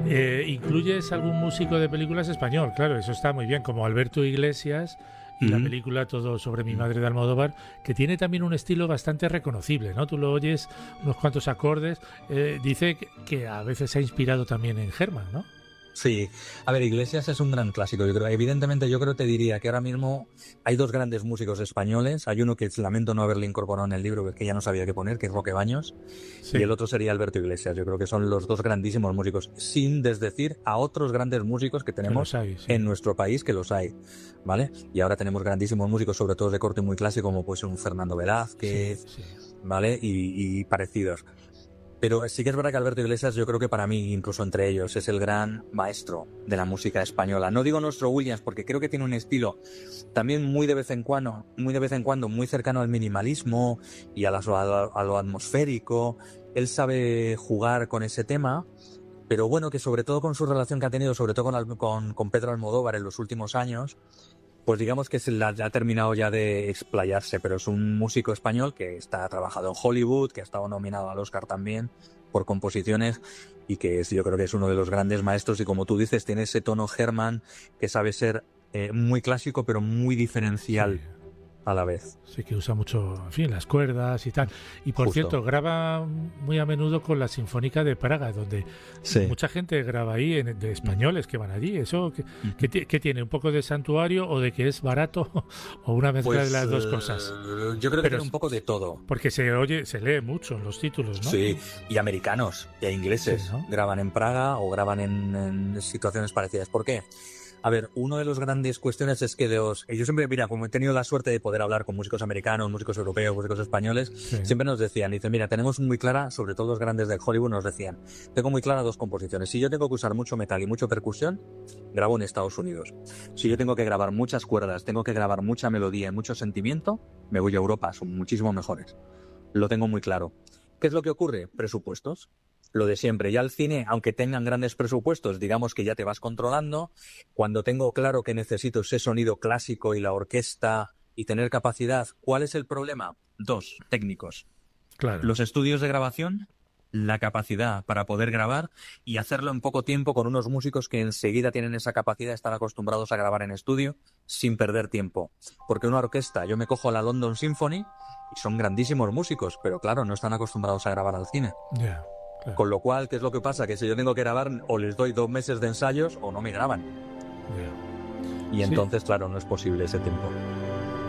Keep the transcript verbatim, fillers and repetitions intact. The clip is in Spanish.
Eh, ¿incluyes algún músico de películas español? Claro, eso está muy bien, como Alberto Iglesias y Mm. la película Todo sobre mi madre de Almodóvar, que tiene también un estilo bastante reconocible, ¿no? Tú lo oyes, unos cuantos acordes. Eh, dice que, que a veces se ha inspirado también en Herman, ¿no? Sí, a ver, Iglesias es un gran clásico. Yo creo, evidentemente, yo creo te diría que ahora mismo hay dos grandes músicos españoles. Hay uno que lamento no haberle incorporado en el libro, que ya no sabía qué poner, que es Roque Baños, y Sí. el otro sería Alberto Iglesias. Yo creo que son los dos grandísimos músicos, sin desdecir a otros grandes músicos que Que los tenemos hay, sí. en nuestro país, que los hay, ¿vale? Y ahora tenemos grandísimos músicos, sobre todo de corte muy clásico, como puede ser un Fernando Velázquez, Sí, sí. ¿vale? Y, y parecidos. Pero sí que es verdad que Alberto Iglesias, yo creo que para mí, incluso entre ellos, es el gran maestro de la música española. No digo nuestro Williams, porque creo que tiene un estilo también muy de vez en cuando, muy de vez en cuando, muy cercano al minimalismo y a, la, a, lo, a lo atmosférico. Él sabe jugar con ese tema, pero bueno, que sobre todo con su relación que ha tenido, sobre todo con, con, con Pedro Almodóvar en los últimos años, pues digamos que se la, ha terminado ya de explayarse, pero es un músico español que está trabajado en Hollywood, que ha estado nominado al Oscar también por composiciones y que es, yo creo que es uno de los grandes maestros y como tú dices, tiene ese tono Herman que sabe ser eh, muy clásico pero muy diferencial. Sí. A la vez. Sí, que usa mucho, en fin, las cuerdas y tal. Y por Justo. cierto, graba muy a menudo con la Sinfónica de Praga, donde sí. mucha gente graba ahí, en, de españoles que van allí. ¿Eso qué, uh-huh. ¿qué, qué tiene? ¿Un poco de santuario o de que es barato o una mezcla pues, de las dos cosas? Uh, yo creo que Pero, tiene un poco de todo. Porque se oye, se lee mucho en los títulos, ¿no? Sí, y americanos y ingleses sí, ¿no? graban en Praga o graban en, en situaciones parecidas. ¿Por qué? A ver, una de las grandes cuestiones es que de los, yo siempre, mira, como he tenido la suerte de poder hablar con músicos americanos, músicos europeos, músicos españoles, sí. siempre nos decían, dicen, mira, tenemos muy clara, sobre todo los grandes de Hollywood nos decían, tengo muy clara dos composiciones. Si yo tengo que usar mucho metal y mucho percusión, grabo en Estados Unidos. Si yo tengo que grabar muchas cuerdas, tengo que grabar mucha melodía y mucho sentimiento, me voy a Europa, son muchísimo mejores. Lo tengo muy claro. ¿Qué es lo que ocurre? Presupuestos. Lo de siempre. Ya el cine, aunque tengan grandes presupuestos, digamos que ya te vas controlando. Cuando tengo claro que necesito ese sonido clásico y la orquesta y tener capacidad, ¿cuál es el problema? Dos, técnicos. Claro. Los estudios de grabación, la capacidad para poder grabar y hacerlo en poco tiempo con unos músicos que enseguida tienen esa capacidad, están acostumbrados a grabar en estudio sin perder tiempo. Porque una orquesta, yo me cojo la London Symphony y son grandísimos músicos, pero claro, no están acostumbrados a grabar al cine. Ya. Yeah. Claro. Con lo cual, ¿qué es lo que pasa? Que si yo tengo que grabar, o les doy dos meses de ensayos o no me graban. Yeah. Y entonces, sí. claro, no es posible ese tiempo.